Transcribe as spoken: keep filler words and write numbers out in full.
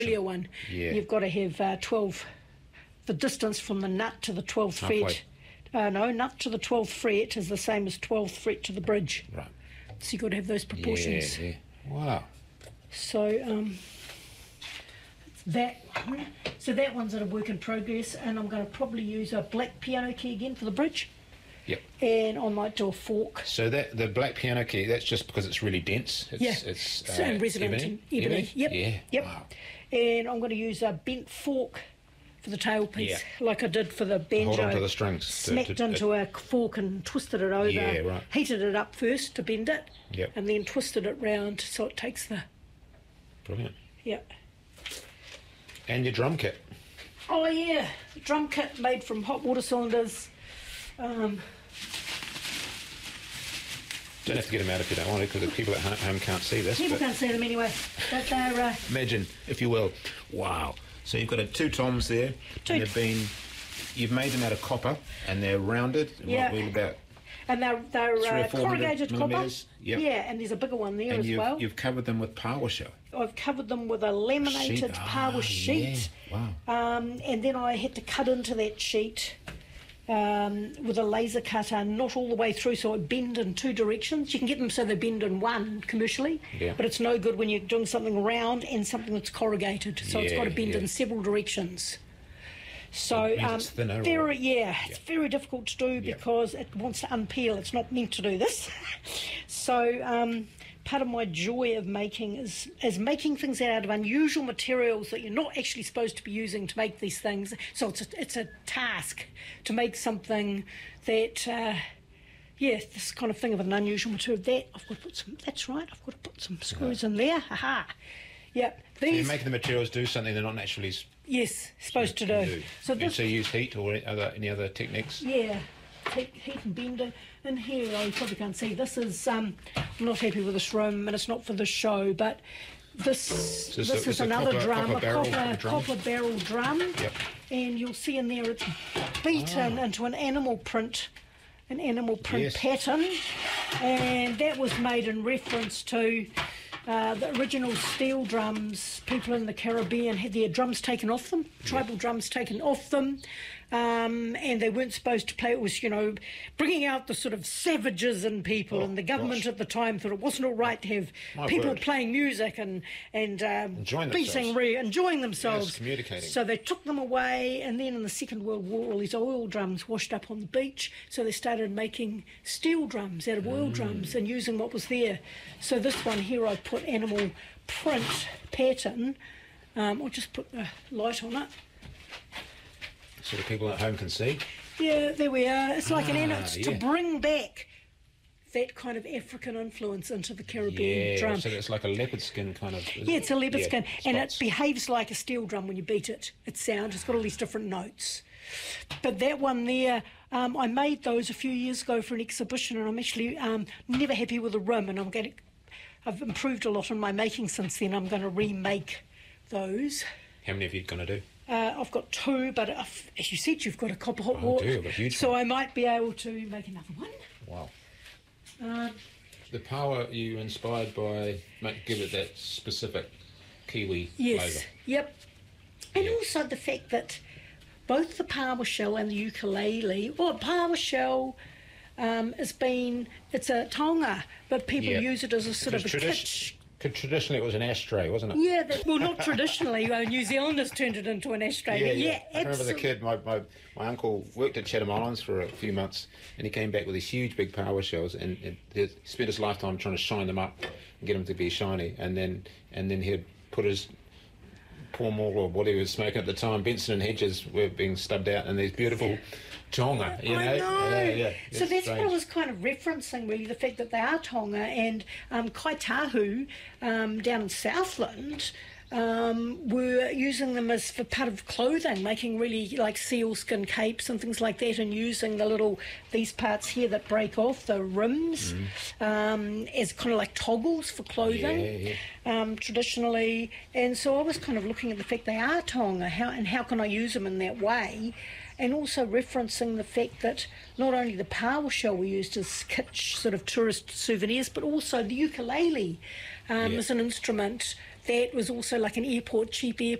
earlier one. Yeah. You've got to have uh, twelve, the distance from the nut to the twelfth Halfway. fret. Uh, no, nut to the twelfth fret is the same as twelfth fret to the bridge. Right. So you've got to have those proportions. Yeah, yeah. Wow. So um, that one. So that one's at a work in progress, and I'm going to probably use a black piano key again for the bridge. Yep. And I might do a fork. So that the black piano key, that's just because it's really dense. It's, Yeah. It's uh, So, and resonant ebony. and ebony. Yep. Yeah. Yep. Wow. And I'm going to use a bent fork for the tailpiece, like I did for the banjo. Hold on to the strings. to- Smacked to- into a fork and twisted it over. Yeah, right. Heated it up first to bend it. Yep. And then twisted it round so it takes the. Brilliant. Yeah. And your drum kit. Oh yeah, the drum kit made from hot water cylinders. Um, Don't have to get them out if you don't want to, because the people at home can't see this. people but can't see them anyway, but they're. Uh, imagine, if you will. Wow. So you've got a two toms there, Two- and they've been, you've made them out of copper, and they're rounded. and Yeah. What, we're about, and they're they're Three or uh, four corrugated copper. millimetres, yep. Yeah, and there's a bigger one there and as you've, well. you've covered them with power shell. I've covered them with a laminated Sheet. power Ah, sheet. yeah. Um, and then I had to cut into that sheet um, with a laser cutter, not all the way through, so it bend in two directions. You can get them so they bend in one commercially, Yeah. but it's no good when you're doing something round and something that's corrugated. So it's Yeah, got to bend yeah. in several directions. So It means um, it's thinner, or- very, yeah, it's Yeah. very difficult to do Yeah. because it wants to unpeel. It's not meant to do this. So um, part of my joy of making is is making things out of unusual materials that you're not actually supposed to be using to make these things. So it's a, it's a task to make something that. Uh, Yeah, this kind of thing of an unusual material. That I've got to put some. That's right. I've got to put some screws in there. Ha ha. Yep. So you're These. making the materials do something they're not naturally s- Yes, supposed to can do. do. So And this. so you use heat or any other, any other techniques? Yeah, heat, heat and bender. And here, oh, you probably can't see, this is, um, I'm not happy with this room and it's not for the show, but this So it's this a- is it's a another copper- drum, copper a barrel copper, drum. copper barrel drum. Yep. And you'll see in there it's beaten Ah. into an animal print, an animal print Yes. pattern. And that was made in reference to uh, the original steel drums. People in the Caribbean had their drums taken off them, tribal drums taken off them, um, and they weren't supposed to play. It was, you know, bringing out the sort of savages in people, Oh, and the government gosh. at the time thought it wasn't all right to have My people word. playing music and and um, Enjoying beating, themselves. re- enjoying themselves, Yes, communicating. So they took them away, and then in the Second World War, all these oil drums washed up on the beach, so they started making steel drums out of oil Mm. drums and using what was there. So this one here, I put animal print pattern. Um, I'll just put the light on it. So the people at home can see? Yeah, there we are. It's like an Ah, animal. It's to yeah. bring back that kind of African influence into the Caribbean Yeah, drum. so it's like a leopard skin kind of... isn't Yeah, it? it's a leopard Yeah, skin, and it spots. behaves like a steel drum when you beat it. Its sound, it's got all these different notes. But that one there, um, I made those a few years ago for an exhibition, and I'm actually um, never happy with the rim, and I'm going to, I've improved a lot in my making since then. I'm going to remake those. How many of you going to do? Uh, I've got two, but I've, as you said, you've got a copper hot I water, do, I've got a huge so one. I might be able to make another one. Wow. Um, The power you inspired by, make, give it that specific Kiwi Yes, flavour. yep. And Yeah. also the fact that both the PowerShell and the ukulele, well, PowerShell um, has been, it's a tonga, but people Yeah. use it as a sort of a Because kitsch. tradi- could- Traditionally it was an ashtray, wasn't it? Yeah, that, well, not traditionally. uh, New Zealanders turned it into an ashtray. but yeah, I remember the absolutely. kid, my, my, my uncle worked at Chatham Islands for a few months, and he came back with these huge big power shells, and, and he spent his lifetime trying to shine them up and get them to be shiny, and then and then he'd put his Paul Moore or what he was smoking at the time, Benson and Hedges were being stubbed out in these beautiful tonga, you know? I know. Yeah, yeah. So It's that's what I strange. was kind of referencing, really, the fact that they are tonga, and um, Kaitahu um, down in Southland um, were using them as for part of clothing, making really like sealskin capes and things like that, and using the little, these parts here that break off, the rims, um, as kind of like toggles for clothing. Yeah, Um, traditionally, and so I was kind of looking at the fact they are tonga, how, and how can I use them in that way, and also referencing the fact that not only the PowerShell were used as kitsch sort of tourist souvenirs, but also the ukulele um, Yeah. is an instrument that was also like an airport, cheap